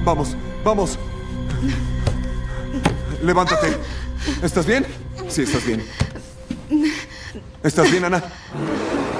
Vamos, vamos. Levántate. ¿Estás bien? Sí, estás bien. ¿Estás bien, Ana?